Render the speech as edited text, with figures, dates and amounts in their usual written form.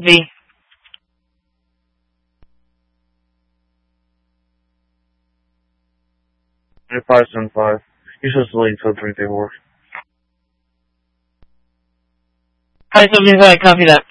V. 575. You're supposed to leave code 334. 575, copy that.